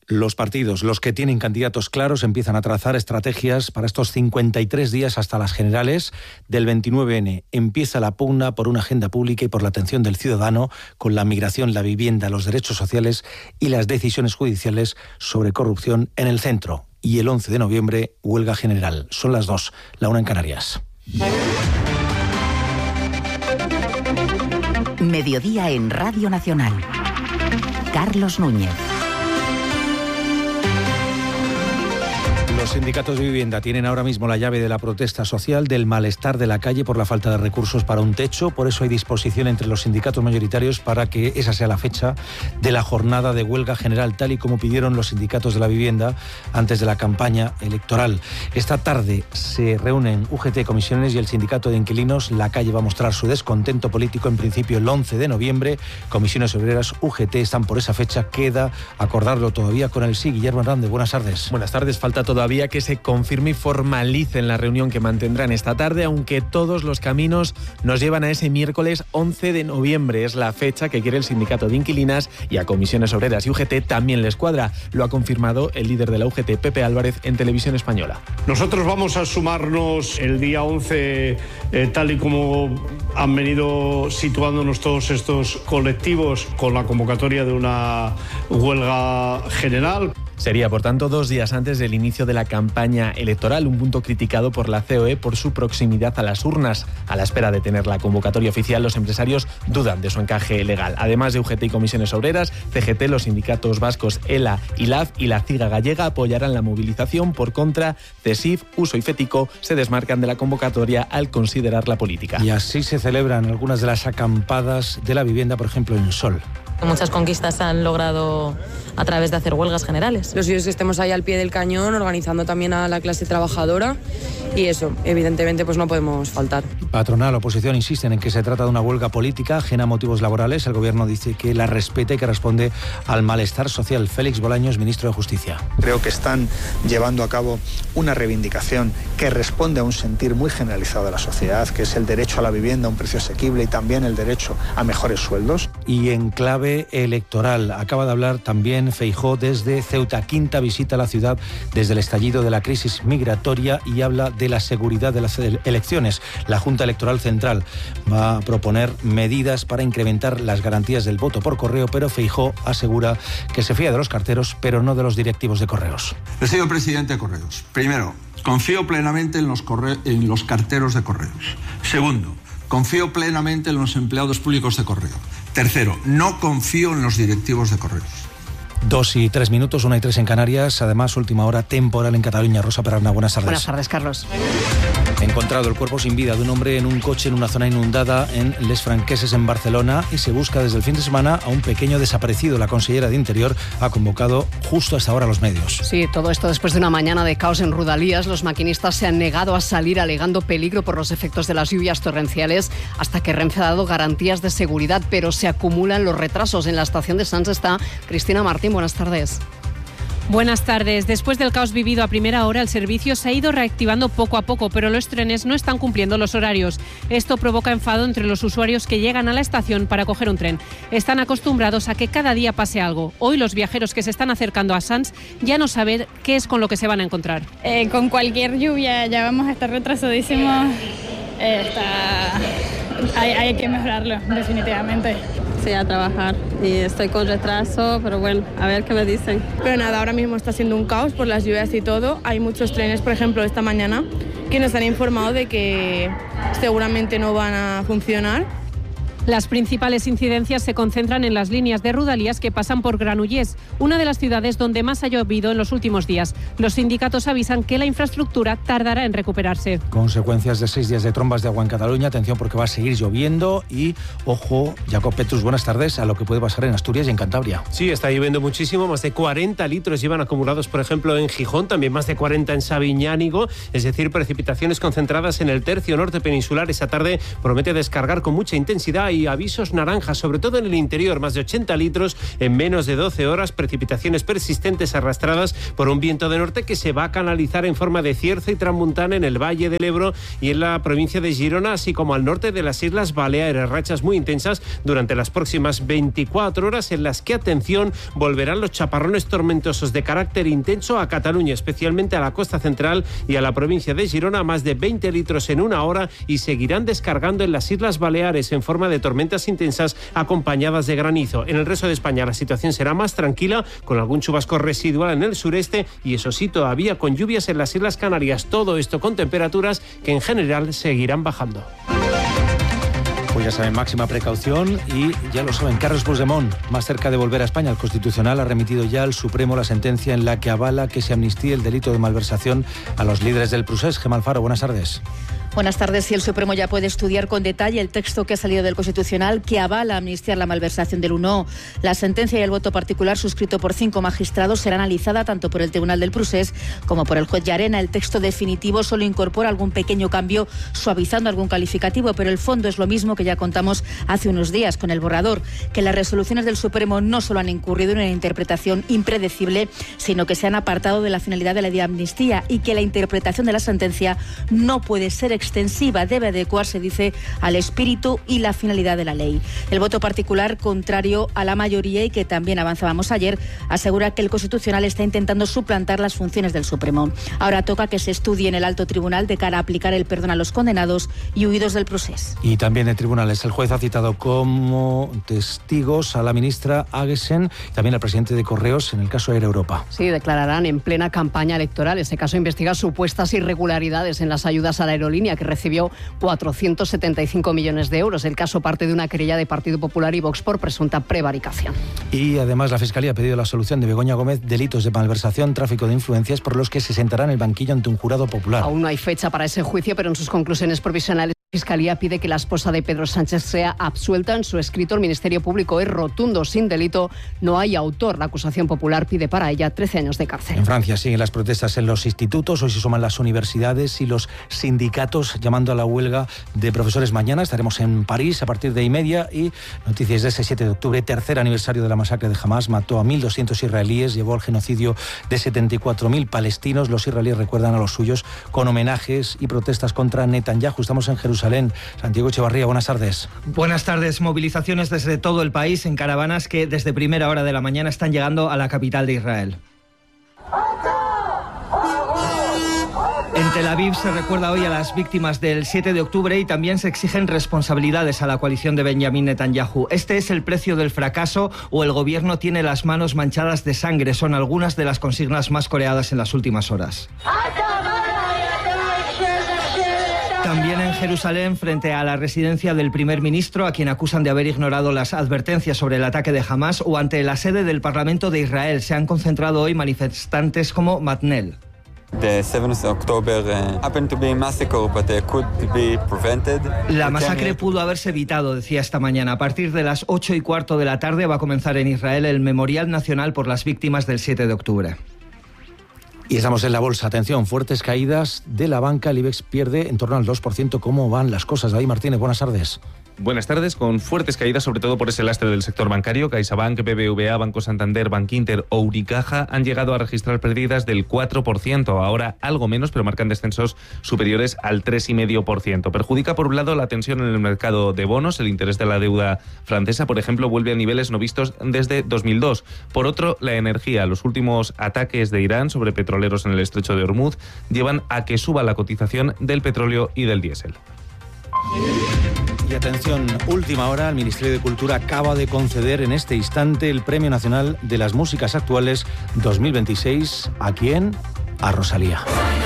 Los partidos, los que tienen candidatos claros, empiezan a trazar estrategias para estos 53 días hasta las generales del 29N. Empieza la pugna por una agenda pública y por la atención del ciudadano con la migración, la vivienda, los derechos sociales y las decisiones judiciales sobre corrupción en el centro. Y el 11 de noviembre, huelga general. Son las 2, la 1 en Canarias. Mediodía en Radio Nacional. Carlos Núñez. Los sindicatos de vivienda tienen ahora mismo la llave de la protesta social, del malestar de la calle por la falta de recursos para un techo. Por eso hay disposición entre los sindicatos mayoritarios para que esa sea la fecha de la jornada de huelga general, tal y como pidieron los sindicatos de la vivienda antes de la campaña electoral. Esta tarde se reúnen UGT, comisiones y el sindicato de inquilinos. La calle va a mostrar su descontento político en principio el 11 de noviembre. Comisiones obreras, UGT están por esa fecha. Queda acordarlo todavía con el sí. Guillermo Hernández, buenas tardes. Buenas tardes. Falta todavía que se confirme y formalice en la reunión que mantendrán esta tarde, aunque todos los caminos nos llevan a ese miércoles 11 de noviembre. Es la fecha que quiere el sindicato de inquilinas y a comisiones obreras y UGT también les cuadra. Lo ha confirmado el líder de la UGT, Pepe Álvarez, en Televisión Española. Nosotros vamos a sumarnos el día 11, tal y como han venido situándonos todos estos colectivos, con la convocatoria de una huelga general. Sería, por tanto, 2 días antes del inicio de la campaña electoral, un punto criticado por la COE por su proximidad a las urnas. A la espera de tener la convocatoria oficial, los empresarios dudan de su encaje legal. Además de UGT y comisiones obreras, CGT, los sindicatos vascos ELA y LAF y la CIGA gallega apoyarán la movilización. Por contra, CESIF, Uso y FETICO se desmarcan de la convocatoria al considerarla política. Y así se celebran algunas de las acampadas de la vivienda, por ejemplo, en Sol. Muchas conquistas se han logrado a través de hacer huelgas generales. Los suyos que estemos ahí al pie del cañón, organizando también a la clase trabajadora, y eso, evidentemente, pues no podemos faltar. Patronal, oposición insisten en que se trata de una huelga política ajena a motivos laborales. El gobierno dice que la respeta y que responde al malestar social. Félix Bolaños, ministro de Justicia. Creo que están llevando a cabo una reivindicación que responde a un sentir muy generalizado de la sociedad, que es el derecho a la vivienda a un precio asequible y también el derecho a mejores sueldos. Y en clave electoral, acaba de hablar también Feijóo desde Ceuta, quinta visita a la ciudad desde el estallido de la crisis migratoria, y habla de la seguridad de las elecciones. La Junta Electoral Central va a proponer medidas para incrementar las garantías del voto por correo, pero Feijóo asegura que se fía de los carteros, pero no de los directivos de correos. Señor presidente de Correos, primero, confío plenamente en los carteros de correos. Segundo, confío plenamente en los empleados públicos de correo. Tercero, no confío en los directivos de correos. 2 y 3 minutos, 1 y 3 en Canarias. Además, última hora temporal en Cataluña. Rosa Perarna, buenas tardes. Buenas tardes, Carlos. Encontrado el cuerpo sin vida de un hombre en un coche en una zona inundada en Les Franqueses, en Barcelona, y se busca desde el fin de semana a un pequeño desaparecido. La consellera de Interior ha convocado justo a esta hora a los medios. Sí, todo esto después de una mañana de caos en Rodalías. Los maquinistas se han negado a salir alegando peligro por los efectos de las lluvias torrenciales, hasta que Renfe ha dado garantías de seguridad, pero se acumulan los retrasos. En la estación de Sants está Cristina Martín. Buenas tardes. Buenas tardes. Después del caos vivido a primera hora, el servicio se ha ido reactivando poco a poco, pero los trenes no están cumpliendo los horarios. Esto provoca enfado entre los usuarios que llegan a la estación para coger un tren. Están acostumbrados a que cada día pase algo. Hoy los viajeros que se están acercando a Sants ya no saben qué es con lo que se van a encontrar. Con cualquier lluvia ya vamos a estar retrasadísimos. Hay que mejorarlo, definitivamente. Sí, a trabajar y estoy con retraso, pero bueno, a ver qué me dicen. Pero nada, ahora mismo está siendo un caos por las lluvias y todo. Hay muchos trenes, por ejemplo, esta mañana, que nos han informado de que seguramente no van a funcionar. Las principales incidencias se concentran en las líneas de Rodalías que pasan por Granollers, una de las ciudades donde más ha llovido en los últimos días. Los sindicatos avisan que la infraestructura tardará en recuperarse. Consecuencias de 6 días de trombas de agua en Cataluña. Atención, porque va a seguir lloviendo y, ojo, Jacob Petrus, buenas tardes, a lo que puede pasar en Asturias y en Cantabria. Sí, está lloviendo muchísimo. Más de 40 litros llevan acumulados, por ejemplo, en Gijón, también más de 40 en Sabiñánigo. Es decir, precipitaciones concentradas en el tercio norte peninsular. Esa tarde promete descargar con mucha intensidad y hay avisos naranjas, sobre todo en el interior, más de 80 litros en menos de 12 horas, precipitaciones persistentes arrastradas por un viento de norte que se va a canalizar en forma de cierzo y tramuntana en el Valle del Ebro y en la provincia de Girona, así como al norte de las Islas Baleares. Rachas muy intensas durante las próximas 24 horas en las que, atención, volverán los chaparrones tormentosos de carácter intenso a Cataluña, especialmente a la costa central y a la provincia de Girona, más de 20 litros en una hora, y seguirán descargando en las Islas Baleares en forma de tormentas intensas acompañadas de granizo. En el resto de España la situación será más tranquila, con algún chubasco residual en el sureste y, eso sí, todavía con lluvias en las Islas Canarias. Todo esto con temperaturas que en general seguirán bajando. Pues ya saben, máxima precaución y ya lo saben, Carles Puigdemont, más cerca de volver a España. El Constitucional ha remitido ya al Supremo la sentencia en la que avala que se amnistíe el delito de malversación a los líderes del Procés. Gemma Alfaro, buenas tardes. Buenas tardes. Y el Supremo ya puede estudiar con detalle el texto que ha salido del Constitucional que avala amnistiar la malversación del 1O. La sentencia y el voto particular suscrito por 5 magistrados será analizada tanto por el Tribunal del Procés como por el juez Llarena. El texto definitivo solo incorpora algún pequeño cambio, suavizando algún calificativo, pero el fondo es lo mismo que ya contamos hace unos días con el borrador, que las resoluciones del Supremo no solo han incurrido en una interpretación impredecible, sino que se han apartado de la finalidad de la ley de amnistía y que la interpretación de la sentencia no puede ser extensiva, debe adecuarse, dice, al espíritu y la finalidad de la ley. El voto particular, contrario a la mayoría y que también avanzábamos ayer, asegura que el Constitucional está intentando suplantar las funciones del Supremo. Ahora toca que se estudie en el alto tribunal de cara a aplicar el perdón a los condenados y huidos del proceso. Y también en tribunales, el juez ha citado como testigos a la ministra Aguesen y también al presidente de Correos en el caso Air Europa. Sí, declararán en plena campaña electoral. Este caso investiga supuestas irregularidades en las ayudas a la aerolínea, que recibió 475 millones de euros. El caso parte de una querella de Partido Popular y Vox por presunta prevaricación. Y además la Fiscalía ha pedido la absolución de Begoña Gómez, delitos de malversación, tráfico de influencias, por los que se sentará en el banquillo ante un jurado popular. Aún no hay fecha para ese juicio, pero en sus conclusiones provisionales la Fiscalía pide que la esposa de Pedro Sánchez sea absuelta. En su escrito, el Ministerio Público es rotundo: sin delito, no hay autor. La acusación popular pide para ella 13 años de cárcel. En Francia siguen las protestas en los institutos. Hoy se suman las universidades y los sindicatos llamando a la huelga de profesores. Mañana estaremos en París a partir de 1:30. Y noticias de ese 7 de octubre, tercer aniversario de la masacre de Hamás. Mató a 1.200 israelíes, llevó al genocidio de 74.000 palestinos. Los israelíes recuerdan a los suyos con homenajes y protestas contra Netanyahu. Estamos en Jerusalén. Santiago Echevarría, buenas tardes. Buenas tardes. Movilizaciones desde todo el país en caravanas que desde primera hora de la mañana están llegando a la capital de Israel. En Tel Aviv se recuerda hoy a las víctimas del 7 de octubre y también se exigen responsabilidades a la coalición de Benjamin Netanyahu. Este es el precio del fracaso o el gobierno tiene las manos manchadas de sangre. Son algunas de las consignas más coreadas en las últimas horas. También en Jerusalén, frente a la residencia del primer ministro, a quien acusan de haber ignorado las advertencias sobre el ataque de Hamás, o ante la sede del Parlamento de Israel, se han concentrado hoy manifestantes como Matnel. La masacre pudo haberse evitado, decía esta mañana. A partir de las 8:15 de la tarde va a comenzar en Israel el Memorial Nacional por las víctimas del 7 de octubre. Y estamos en la bolsa. Atención, fuertes caídas de la banca. El IBEX pierde en torno al 2%. ¿Cómo van las cosas? David Martínez, buenas tardes. Buenas tardes, con fuertes caídas, sobre todo por ese lastre del sector bancario. CaixaBank, BBVA, Banco Santander, Bankinter o Unicaja han llegado a registrar pérdidas del 4%, ahora algo menos, pero marcan descensos superiores al 3,5%. Perjudica, por un lado, la tensión en el mercado de bonos. El interés de la deuda francesa, por ejemplo, vuelve a niveles no vistos desde 2002. Por otro, la energía. Los últimos ataques de Irán sobre petroleros en el estrecho de Hormuz llevan a que suba la cotización del petróleo y del diésel. Y atención, última hora, el Ministerio de Cultura acaba de conceder en este instante el Premio Nacional de las Músicas Actuales 2026. ¿A quién? A Rosalía.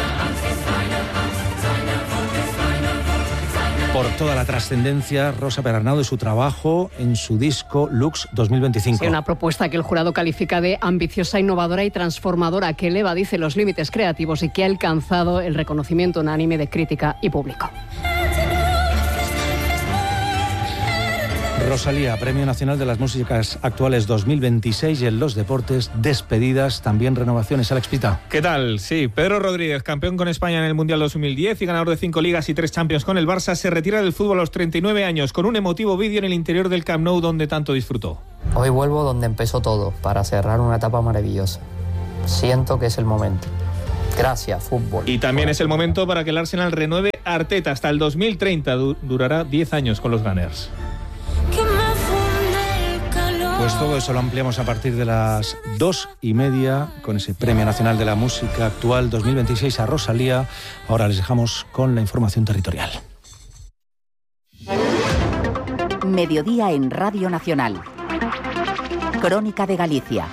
Por toda la trascendencia, Rosa Perarnau, de su trabajo en su disco Lux 2025. Sí, una propuesta que el jurado califica de ambiciosa, innovadora y transformadora, que eleva, dice, los límites creativos y que ha alcanzado el reconocimiento unánime de crítica y público. Rosalía, Premio Nacional de las Músicas Actuales 2026 y en los deportes, despedidas, también renovaciones. Alex Pita. ¿Qué tal? Sí, Pedro Rodríguez, campeón con España en el Mundial 2010 y ganador de 5 ligas y 3 Champions con el Barça, se retira del fútbol a los 39 años con un emotivo vídeo en el interior del Camp Nou donde tanto disfrutó. Hoy vuelvo donde empezó todo, para cerrar una etapa maravillosa. Siento que es el momento. Gracias, fútbol. Y también es el momento para que el Arsenal renueve a Arteta hasta el 2030. Durará 10 años con los Gunners. Pues todo eso lo ampliamos a partir de las 2:30 con ese Premio Nacional de la Música Actual 2026 a Rosalía. Ahora les dejamos con la información territorial. Mediodía en Radio Nacional. Crónica de Galicia.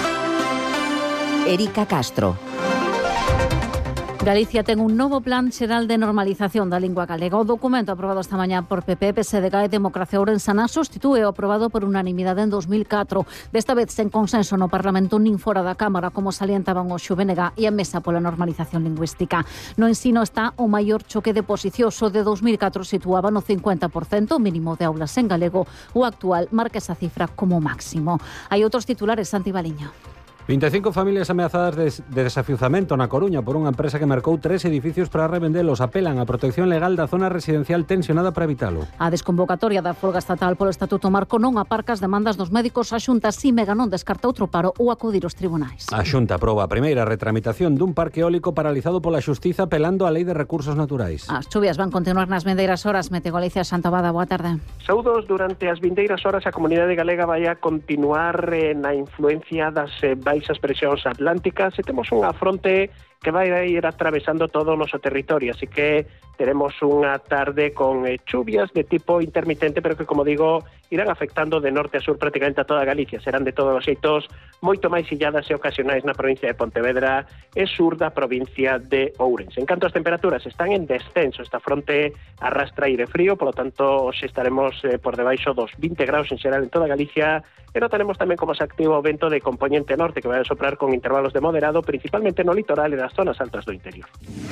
Erika Castro. Galicia ten un novo plan xeral de normalización da lingua galega. O documento aprobado esta mañá por PP, PSDG e Democracia Ourensana sustitúe o aprobado por unanimidade en 2004. Desta vez sen consenso no Parlamento nin fora da Cámara, como salientaban o XUVNG e a Mesa pola Normalización Lingüística. No ensino está o maior choque de posicións. O de 2004 situaba no 50% mínimo de aulas en galego. O actual marca esa cifra como máximo. Hai outros titulares, Santi Baliño. 25 familias ameazadas de desafiuzamento na Coruña por unha empresa que mercou 3 edificios para revendelos. Apelan a protección legal da zona residencial tensionada para evitalo. A desconvocatoria da folga estatal polo Estatuto Marco non aparca as demandas dos médicos. A Xunta Simega non descarta outro paro ou acudir aos tribunais. A Xunta aproba a primeira retramitación dun parque eólico paralizado pola Xustiza apelando á Lei de Recursos Naturais. As chuvias van continuar nas vindeiras horas. Mete Galicia, Santa Bada, boa tarde. Saúdos, durante as vindeiras horas a comunidade galega vai a continuar na influencia das baixas presións atlánticas e temos unha fronte que vai a ir atravesando todo o noso territorio, así que teremos unha tarde con chuvias de tipo intermitente, pero que, como digo, irán afectando de norte a sur prácticamente a toda Galicia. Serán de todos os xeitos moito máis illadas e ocasionais na provincia de Pontevedra e sur da provincia de Ourense. En canto ás temperaturas, están en descenso. Esta fronte arrastra aire frío, polo tanto, hoxe estaremos por debaixo dos 20 graus en xeral en toda Galicia, e notaremos tamén como se activa o vento de componente norte, que vai a soprar con intervalos de moderado, principalmente no litoral e das zonas altas do interior.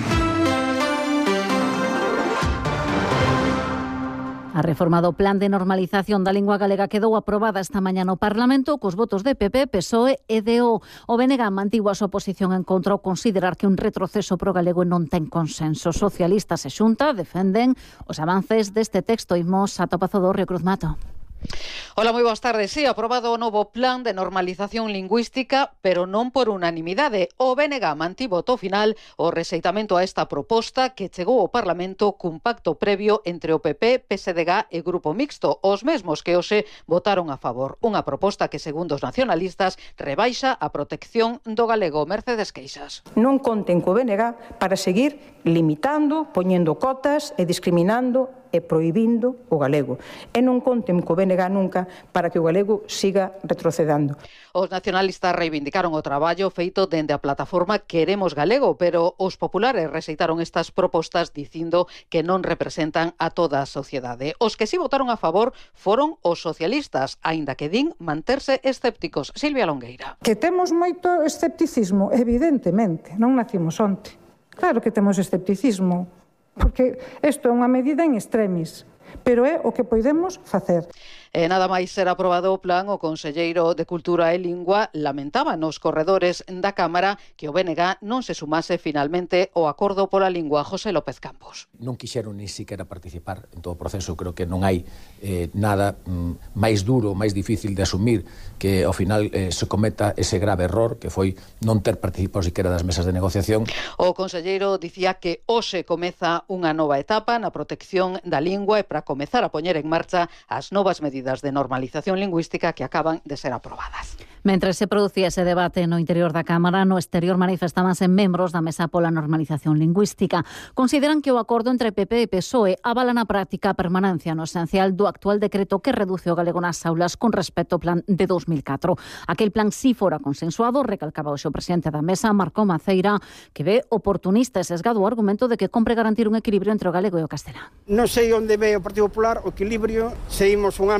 A reforma do Plan de Normalización da Lingua Galega quedou aprobada esta mañá no Parlamento cos votos de PP, PSOE e DO. O BNG mantivo a súa posición en contra ao considerar que un retroceso pro galego non ten consenso. Socialistas e Xunta defenden os avances deste texto. Imos ata Pazo do Río Cruz Mato. Hola, moi boas tardes. Sí, aprobado o novo plan de normalización lingüística, pero non por unanimidade. O BNG mantivo ao final o rexeitamento a esta proposta que chegou ao Parlamento cun pacto previo entre o PP, PSDG e Grupo Mixto, os mesmos que hoxe votaron a favor. Unha proposta que, segundo os nacionalistas, rebaixa a protección do galego. Mercedes Queixas. Non conten co BNG para seguir limitando, poñendo cotas e discriminando e prohibindo o galego. E non conten co BNG nunca para que o galego siga retrocedando. Os nacionalistas reivindicaron o traballo feito dende a plataforma Queremos Galego, pero os populares rexeitaron estas propostas dicindo que non representan a toda a sociedade. Os que si votaron a favor foron os socialistas, aínda que din manterse escépticos. Silvia Longueira. Que temos moito escepticismo, evidentemente, non nacimos onte. Claro que temos escepticismo, porque isto é unha medida en extremis, pero é o que podemos facer. E nada máis ser aprobado o plan, o conselleiro de Cultura e Lingua lamentaba nos corredores da Cámara que o BNG non se sumase finalmente ao acordo pola lingua. José López Campos. Non quixeron ni siquiera participar en todo o proceso. Creo que non hai nada máis duro, máis difícil de asumir que ao final se cometa ese grave error que foi non ter participado siquiera das mesas de negociación. O conselleiro dicía que hoxe comeza unha nova etapa na protección da lingua e para comezar a poñer en marcha as novas medidas de normalización lingüística que acaban de ser aprobadas. Mentre se producía ese debate no interior da Cámara, no exterior manifestábanse membros da Mesa pola Normalización Lingüística. Consideran que o acordo entre PP e PSOE avala na práctica a permanencia no esencial do actual decreto que reduce o galego nas aulas con respecto ao plan de 2004. Aquel plan si fora consensuado, recalcaba hoxe o presidente da Mesa, Marco Maceira, que ve oportunista e sesgado o argumento de que compre garantir un equilibrio entre o galego e o castelán. Non sei onde ve o Partido Popular o equilibrio, seguimos un ámbito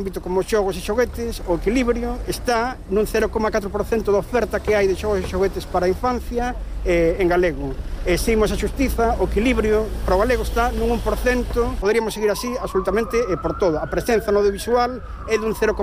ámbito como xogos e xoguetes, o equilibrio está nun 0,4% de oferta que hai de xogos e xoguetes para a infancia en galego. Seguimos a xustiza, o equilibrio para o galego está nun 1%, poderíamos seguir así absolutamente por todo. A presenza no audiovisual é dun 0,9%.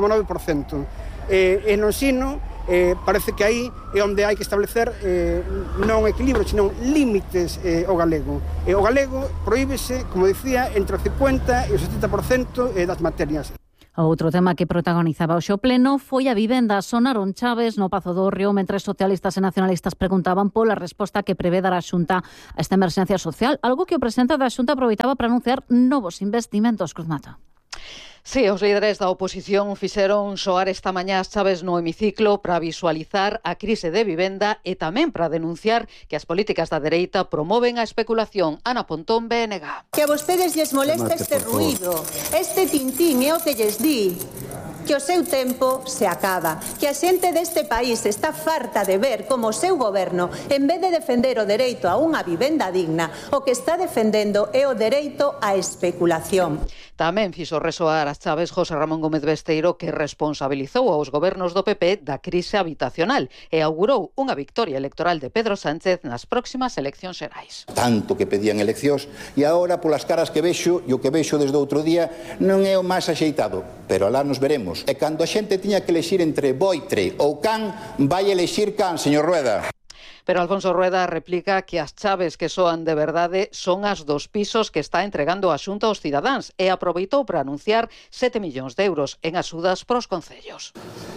E no ensino parece que aí é onde hai que establecer non equilibrio, senón límites ao galego. O galego prohíbese, como dicía, entre o 50% e o 70% das materias. Outro tema que protagonizaba hoxe o pleno foi a vivenda. Sonaron chaves no Pazo do Río mentre socialistas e nacionalistas preguntaban pola resposta que prevé dar a Xunta a esta emerxencia social, algo que o presidente da Xunta aproveitaba para anunciar novos investimentos. Cruz Mata. Sí, os líderes da oposición fixeron soar esta mañá as chaves no hemiciclo para visualizar a crise de vivenda e tamén para denunciar que as políticas da dereita promoven a especulación. Ana Pontón, BNG. Que a vostedes lles molesta este ruído, este tintín é o que lles di que o seu tempo se acaba, que a xente deste país está farta de ver como o seu goberno, en vez de defender o dereito a unha vivenda digna, o que está defendendo é o dereito á especulación. Tamén fixo resoar as chaves José Ramón Gómez Besteiro, que responsabilizou aos gobernos do PP da crise habitacional e augurou unha victoria electoral de Pedro Sánchez nas próximas eleccións xerais. Tanto que pedían eleccións e agora polas caras que vexo e o que vexo desde outro día non é o máis axeitado, pero alá nos veremos. E cando a xente tiña que elexir entre boitre ou can, vai elexir can, señor Rueda. Pero Alfonso Rueda replica que as chaves que soan de verdade son as dos pisos que está entregando a Xunta aos cidadáns e aproveitou para anunciar 7 millóns de euros en axudas pros concellos.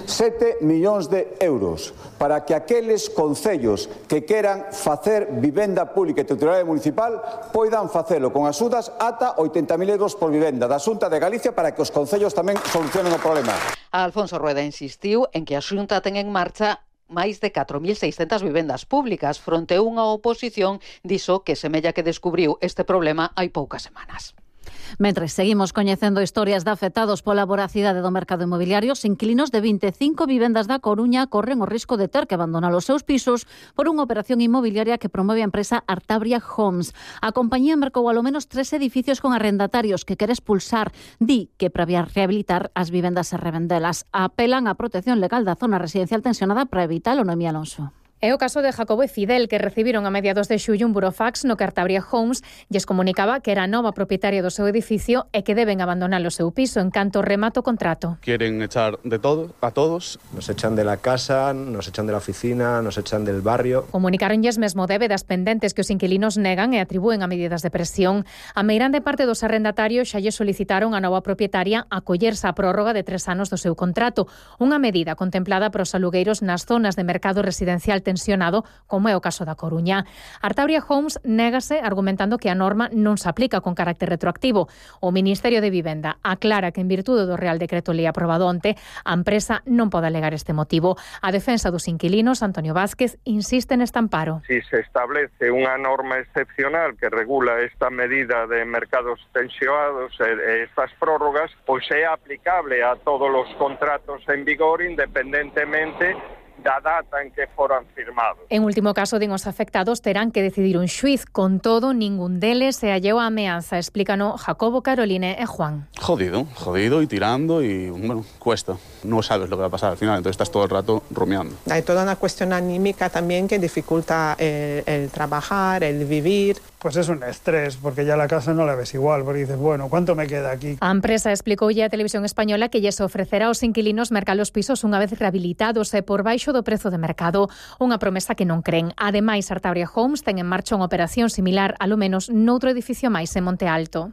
7 millóns de euros para que aqueles concellos que queran facer vivenda pública e titularidade municipal poidan facelo con axudas ata 80.000 euros por vivenda da Xunta de Galicia para que os concellos tamén solucionen o problema. Alfonso Rueda insistiu en que a Xunta ten en marcha máis de 4.600 vivendas públicas fronte a unha oposición dixo que semella que descubriu este problema hai poucas semanas. Mentres seguimos coñecendo historias de afectados pola voracidade do mercado inmobiliario, os inquilinos de 25 vivendas da Coruña corren o risco de ter que abandonar os seus pisos por unha operación inmobiliaria que promove a empresa Artabria Homes. A compañía mercou ao menos 3 edificios con arrendatarios que quere expulsar. Di que previa rehabilitar as vivendas e revendelas. Apelan á protección legal da zona residencial tensionada para evitalo, Noemí Alonso. É o caso de Jacobo e Fidel, que recibiron a mediados de xullo un burofax no que Artabria Homes lles comunicaba que era a nova propietaria do seu edificio e que deben abandonar o seu piso en canto remata o contrato. Quieren echar de todo a todos. Nos echan de la casa, nos echan de la oficina, nos echan del barrio. Comunicaronlles mesmo débedas pendentes que os inquilinos negan e atribúen a medidas de presión. A meirande parte dos arrendatarios xa lle solicitaron a nova propietaria acollerse á prórroga de 3 anos do seu contrato, unha medida contemplada para os alugueiros nas zonas de mercado residencial tensionado, como é o caso da Coruña. Artabria Homes négase argumentando que a norma non se aplica con carácter retroactivo. O Ministerio de Vivenda aclara que en virtude do Real Decreto Lei aprobado onte, a empresa non pode alegar este motivo. A defensa dos inquilinos, Antonio Vázquez, insiste neste amparo. Si se establece unha norma excepcional que regula esta medida de mercados tensionados e estas prórrogas, pois é aplicable a todos os contratos en vigor independentemente da data en que foran firmados. En último caso, din os afectados terán que decidir un xuiz. Con todo, ningún deles se halleu a ameaza, explícano Jacobo, Caroline e Juan. Jodido y tirando y, bueno, cuesta. No sabes lo que va a pasar al final, entonces estás todo el rato rumiando. Hay toda una cuestión anímica también que dificulta el trabajar, el vivir. Pues es un estrés, porque ya la casa no la ves igual, porque dices, bueno, ¿cuánto me queda aquí? A empresa explicoulle a Televisión Española que lles ofrecerá aos inquilinos mercar os pisos unha vez rehabilitados e por baixo do prezo de mercado, unha promesa que non creen. Ademais, Artabria Homes ten en marcha unha operación similar, alo menos, noutro edificio máis en Monte Alto.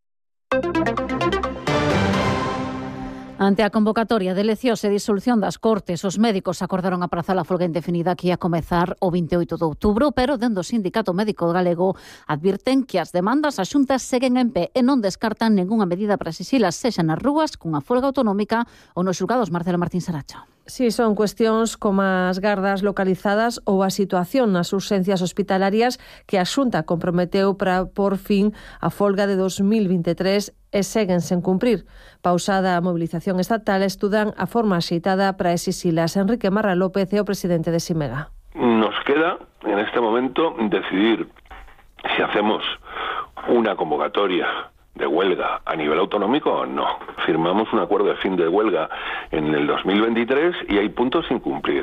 Ante a convocatoria de eleccións e disolución das Cortes, os médicos acordaron aprazar a folga indefinida que ia comezar o 28 de outubro, pero dende o Sindicato Médico Galego advirten que as demandas ás xuntas seguen en pé e non descartan ningunha medida para exixilas, sexa nas rúas, cunha folga autonómica ou nos xulgados. Marcelo Martín Saracho. Si son cuestións como as gardas localizadas ou a situación nas urxencias hospitalarias que a Xunta comprometeu para por fin a folga de 2023 e seguen sen cumprir. Pausada a mobilización estatal, estudan a forma axeitada para exixilas. Enrique Marra López é o presidente de Simega. Nos queda en este momento decidir si hacemos una convocatoria de huelga a nivel autonómico, no. Firmamos un acuerdo de fin de huelga en el 2023 y hay puntos sin cumplir.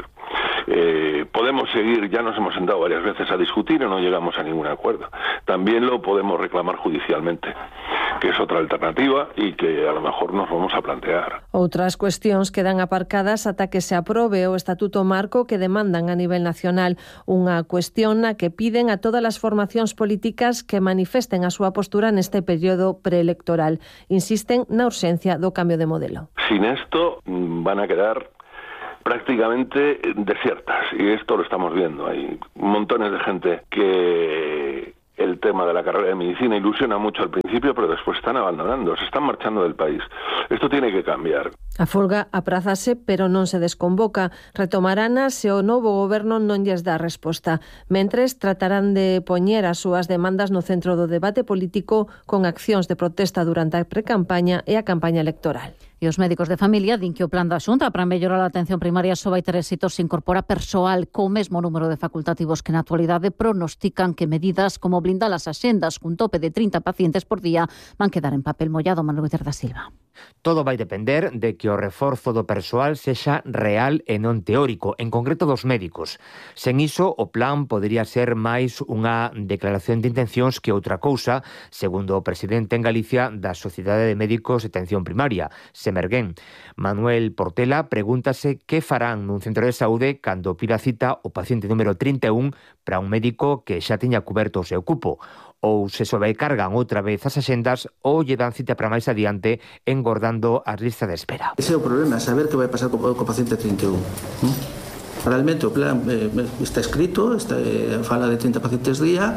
Podemos seguir, ya nos hemos sentado varias veces a discutir y no llegamos a ningún acuerdo. También lo podemos reclamar judicialmente, que es otra alternativa y que a lo mejor nos vamos a plantear. Outras cuestións quedan aparcadas ata que se aprobe o Estatuto Marco que demandan a nivel nacional, unha cuestión na que piden a todas as formacións políticas que manifesten a súa postura neste período preelectoral. Insisten na urxencia do cambio de modelo. Sin esto van a quedar prácticamente desiertas, y esto lo estamos viendo. Hay montones de gente que el tema de la carrera de medicina ilusiona mucho al principio, pero después están abandonando, se están marchando del país. Esto tiene que cambiar. A folga aprázase, pero non se desconvoca. Retomarana se o novo goberno non lles dá resposta. Mentres, tratarán de poñer as súas demandas no centro do debate político con accións de protesta durante a precampaña e a campaña electoral. E os médicos de familia din que o plan da Xunta para mellorar a atención primaria só vai ter éxito se incorpora persoal co mesmo número de facultativos que na actualidade pronostican que medidas como blindar as axendas cun tope de 30 pacientes por día van quedar en papel mollado. Manuel da Silva. Todo vai depender de que o reforzo do persoal sexa real e non teórico, en concreto dos médicos. Sen iso, o plan podería ser máis unha declaración de intencións que outra cousa, segundo o presidente en Galicia da Sociedade de Médicos de Atención Primaria, Semerguén. Manuel Portela pregúntase que farán nun centro de saúde cando pida cita o paciente número 31 para un médico que xa tiña cuberto o seu cupo, ou se sobrecargan outra vez as axendas ou lle dan cita para máis adiante, engordando as listas de espera. Ese é o problema, saber que vai pasar co paciente 31. Realmente o plan está escrito, fala de 30 pacientes día.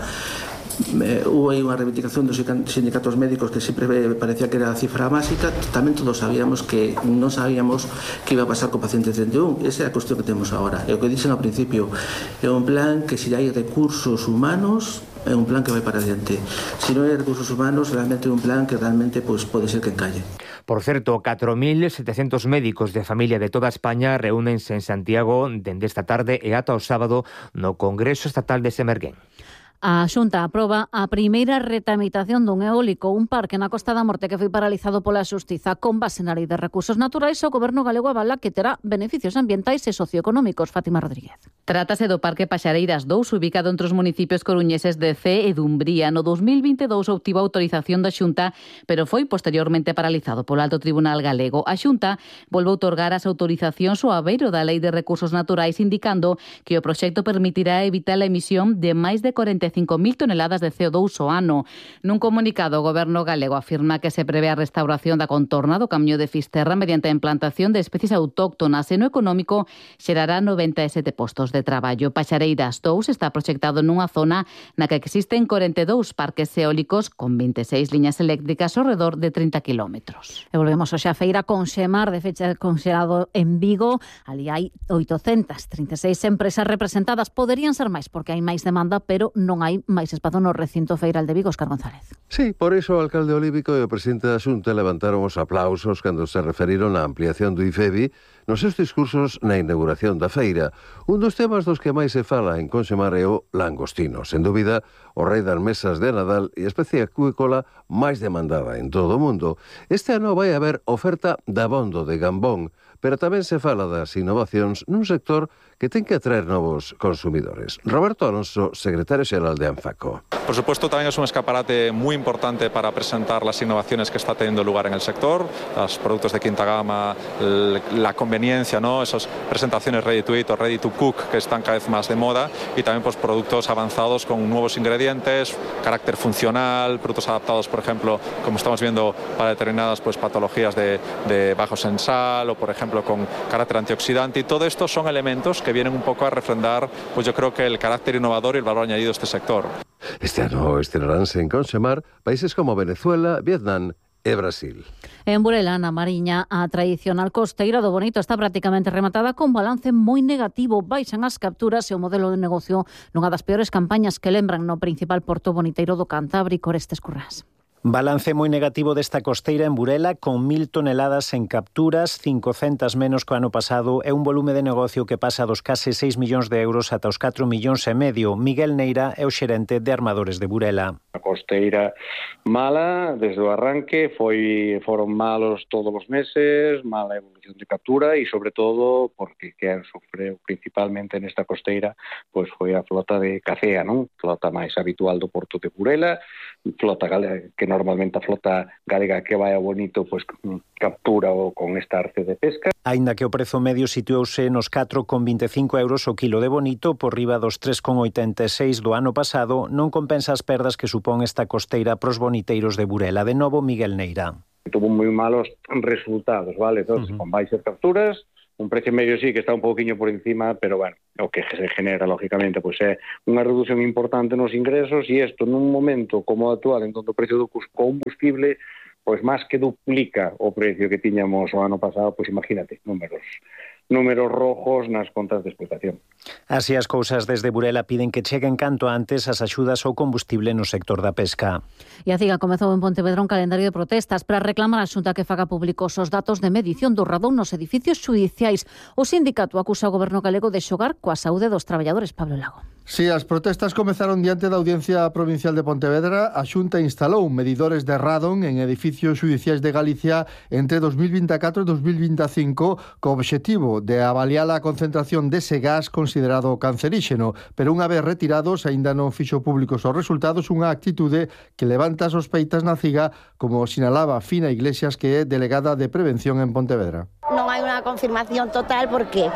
Hubo aí unha reivindicación dos sindicatos médicos que sempre parecía que era a cifra máxica. Tamén todos sabíamos que non sabíamos que iba a pasar co paciente 31. Esa é a cuestión que temos agora. É o que dixen ao principio, é un plan que se hai recursos humanos é un plan que vai para adiante. Se non hai recursos humanos, realmente é un plan que realmente pode ser que encalle. Por certo, 4.700 médicos de familia de toda España reúnense en Santiago dende esta tarde e ata o sábado no Congreso Estatal de Semerguén. A Xunta aproba a primeira retramitación dun eólico, un parque na Costa da Morte que foi paralizado pola Xustiza con base na Lei de Recursos Naturais. O Goberno galego avala que terá beneficios ambientais e socioeconómicos. Fátima Rodríguez. Trátase do Parque Paxareiras 2, ubicado entre os municipios coruñeses de Cee e Dumbría. No 2022 obtivo autorización da Xunta, pero foi posteriormente paralizado polo Alto Tribunal galego. A Xunta volveu outorgar as autorizacións ao abeiro da Lei de Recursos Naturais, indicando que o proxecto permitirá evitar a emisión de máis de 45.000 toneladas de CO2 ao ano. Nun comunicado, o Goberno galego afirma que se prevé a restauración da contorna do Camiño de Fisterra mediante a implantación de especies autóctonas e no económico xerará 97 postos de traballo. Paxareiras 2 está proxectado nunha zona na que existen 42 parques eólicos con 26 liñas eléctricas ao redor de 30 kilómetros. E volvemos hoxe a feira con Xemar de fecha conxelado en Vigo. Ali hai 836 empresas representadas. Poderían ser máis porque hai máis demanda, pero non hai máis espazo no recinto feiral de Vigo. Óscar González. Sí, por iso o alcalde olímpico e o presidente da Xunta levantaron os aplausos cando se referiron á ampliación do IFEBI nos seus discursos na inauguración da feira. Un dos temas dos que máis se fala en Conxemar é o langostino. Sen dúbida, o rei das mesas de Nadal e a especie acuícola máis demandada en todo o mundo. Este ano vai haber oferta de abondo de gambón, pero tamén se fala das innovacións nun sector que ten que atraer novos consumidores. Roberto Alonso, secretario xeral de ANFACO. Por supuesto, también es un escaparate muy importante para presentar las innovaciones que está teniendo lugar en el sector, los productos de quinta gama, la conveniencia, ¿no? Esas presentaciones ready to eat o ready to cook que están cada vez más de moda, y también pues productos avanzados con nuevos ingredientes, carácter funcional, productos adaptados, por ejemplo, como estamos viendo, para determinadas pues patologías de bajos en sal, o por ejemplo con carácter antioxidante, y todo esto son elementos que vienen un poco a refrendar, pues yo creo que el carácter innovador y el valor añadido de este sector. Este ano estrenaránse en Conxemar países como Venezuela, Vietnam e Brasil. En Burela, na Mariña, a tradicional costeira do Bonito está prácticamente rematada con balance moi negativo. Baixan as capturas e o modelo de negocio nunha das peores campañas que lembran no principal porto boniteiro do Cantábrico, Orestes Currás. Balance moi negativo desta costeira en Burela, con 1.000 toneladas en capturas, 500 menos que o ano pasado, e un volume de negocio que pasa dos case 6 millóns de euros ata os 4,5 millóns. Miguel Neira é o xerente de Armadores de Burela. A costeira mala desde o arranque, foron malos todos os meses, mala evolución de captura e sobre todo porque quen sofreu principalmente nesta costeira pois foi a flota de Cacea, non? Flota máis habitual do porto de Burela, flota galega, que normalmente a flota galega que vai a Bonito pois captura o con esta arte de pesca. Aínda que o prezo medio situouse nos 4,25 euros o kilo de Bonito por riba dos 3,86 do ano pasado, non compensa as perdas que supón esta costeira pros boniteiros de Burela. De novo, Miguel Neira. Tuvo moi malos resultados, vale? Entonces, con baixas capturas, un precio medio sí que está un pouquiño por encima, pero bueno, o que se genera, lógicamente, pois é unha reducción importante nos ingresos e isto nun momento como o actual, en donde o precio do combustible pois máis que duplica o precio que tiñamos o ano pasado, pois imagínate, números rojos nas contas de explotación. Así as cousas, desde Burela piden que cheguen canto antes as axudas ao combustible no sector da pesca. E a CIGA comezou en Pontevedra un calendario de protestas para reclamar a Xunta que faga públicos os datos de medición do radón nos edificios xudiciais. O sindicato acusa o goberno galego de xogar coa saúde dos traballadores. Pablo Lago. Si as protestas comezaron diante da Audiencia Provincial de Pontevedra, a Xunta instalou medidores de radón en edificios xudiciais de Galicia entre 2024 e 2025 co obxectivo de avaliar a concentración dese gas considerado canceríxeno, pero unha vez retirados aínda non fixo públicos os resultados, unha actitude que levanta sospeitas na CIGA, como sinalaba Fina Iglesias, que é delegada de Prevención en Pontevedra. Non hai unha confirmación total porque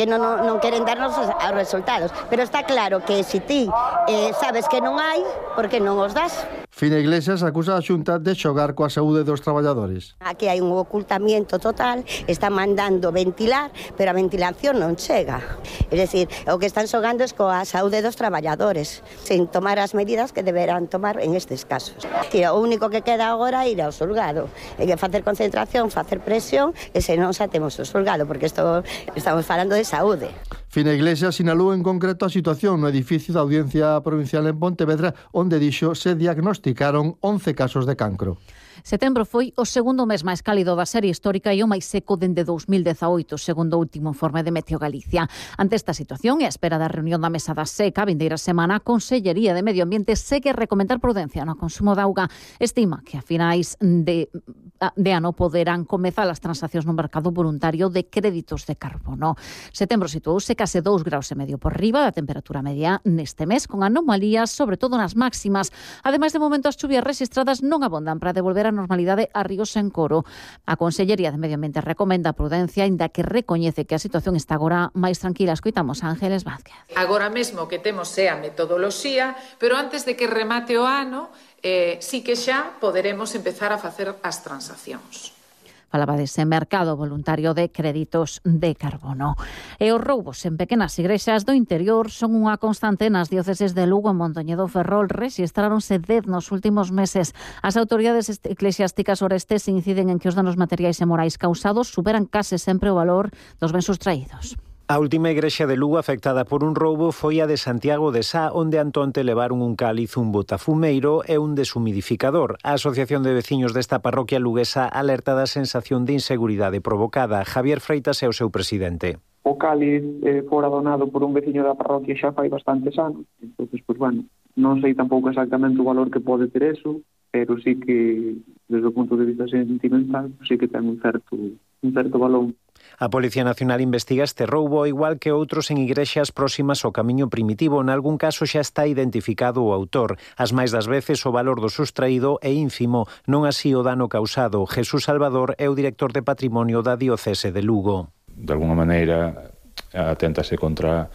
non queren darnos os resultados, pero está claro que se ti sabes que non hai, porque non os das. Fina Iglesias acusa a Xunta de xogar coa saúde dos traballadores. Aquí hai un ocultamiento total, está mandando ventilar, pero a ventilación non chega. É dicir, o que están xogando é coa saúde dos traballadores, sen tomar as medidas que deberán tomar en estes casos. O único que queda agora é ir ao xulgado, é facer concentración, facer presión, e se non xa temos o xulgado, porque estamos falando de saúde. Fina Iglesias sinalou en concreto a situación no edificio da Audiencia Provincial en Pontevedra, onde dixo se diagnosticaron 11 casos de cancro. Setembro foi o segundo mes máis cálido da serie histórica e o máis seco dende 2018, segundo o último informe de Meteo Galicia. Ante esta situación e a espera da reunión da Mesa da Seca, a vindeira semana, a Consellería de Medio Ambiente segue a recomendar prudencia no consumo de auga. Estima que a finais de ano poderán comezar as transaccións no mercado voluntario de créditos de carbono. Setembro situouse case 2,5 graus por riba da temperatura media neste mes, con anomalías, sobre todo nas máximas. Ademais, de momento, as chuvias registradas non abondan para devolver a normalidade a ríos en coro. A Consellería de Medio Ambiente recomenda prudencia, aínda que recoñece que a situación está agora máis tranquila. Escoitamos a Ángeles Vázquez. Agora mesmo que temos é a metodoloxía, pero antes de que remate o ano, sí que xa poderemos empezar a facer as transaccións. Falaba dese mercado voluntario de créditos de carbono. E os roubos en pequenas igrexas do interior son unha constante nas dióceses de Lugo e Mondoñedo Ferrol. Rexistráronse 10 nos últimos meses. As autoridades eclesiásticas orestes inciden en que os danos materiais e morais causados superan case sempre o valor dos bens sustraídos. A última igrexa de Lugo afectada por un roubo foi a de Santiago de Sá, onde antonte levaron un cáliz, un botafumeiro e un deshumidificador. A Asociación de Veciños desta parroquia luguesa alerta da sensación de inseguridade provocada. Javier Freitas é o seu presidente. O cáliz fora donado por un veciño da parroquia xa fai bastantes anos. Entón, pues, bueno, non sei tampouco exactamente o valor que pode ter eso, pero sí que, desde o punto de vista sentimental, sí que ten un certo valor. A Policía Nacional investiga este roubo, igual que outros en igrexas próximas ao camiño primitivo. En algún caso xa está identificado o autor. As máis das veces o valor do sustraído é ínfimo, non así o dano causado. Jesús Salvador é o director de Patrimonio da Diocese de Lugo. De alguna maneira aténtase contra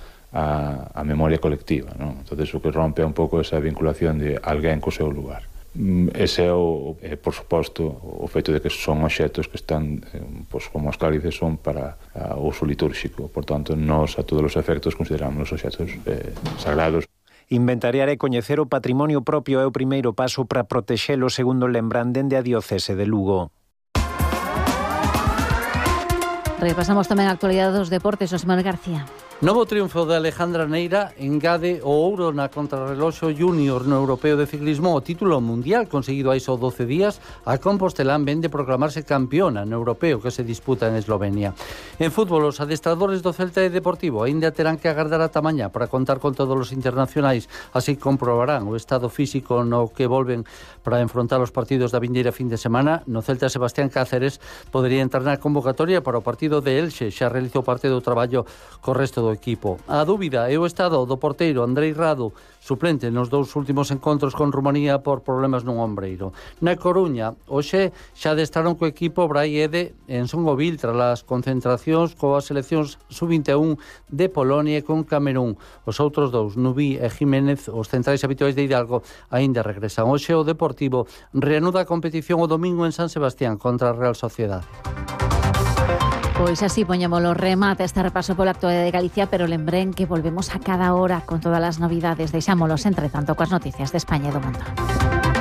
a memoria colectiva, non? Entonces o que rompe un pouco esa vinculación de alguén co seu lugar. Ese é, por suposto, o feito de que son obxectos que están, pois, como os cálices, son para o uso litúrxico. Por tanto, nós, a todos os efectos, consideramos os obxectos sagrados. Inventariar e coñecer o patrimonio propio é o primeiro paso para protexelo, segundo lembran dende a Diocese de Lugo. Repasamos tamén a actualidade dos deportes, Osmar García. Novo triunfo de Alejandra Neira engade o ouro na contrarreloxo júnior no Europeo de Ciclismo, o título mundial conseguido hai só 12 días. A compostelán vén de proclamarse campeona no Europeo que se disputa en Eslovenia. En fútbol, os adestradores do Celta e Deportivo aínda terán que agardar ata mañá para contar con todos os internacionais, así comprobarán o estado físico no que volven para enfrontar os partidos da vindeira fin de semana. No Celta, Sebastián Cáceres podería entrar na convocatoria para o partido de Elxe, xa realizou parte do traballo co resto do equipo. A dúbida é o estado do porteiro Andrei Radu, suplente nos dous últimos encontros con Rumanía por problemas nun ombreiro. Na Coruña, hoxe xa adestraron co equipo Brai Ede en Songovil tras as concentracións coas seleccións sub-21 de Polonia e con Camerún. Os outros dous, Nubí e Jiménez, os centrais habituais de Hidalgo, aínda regresan. Hoxe o Deportivo reanuda a competición o domingo en San Sebastián contra a Real Sociedade. Pois así poñémolo remate este repaso pola actualidade de Galicia, pero lembren que volvemos a cada hora con todas as novidades. Deixámolos, entre tanto, coas noticias de España e do mundo.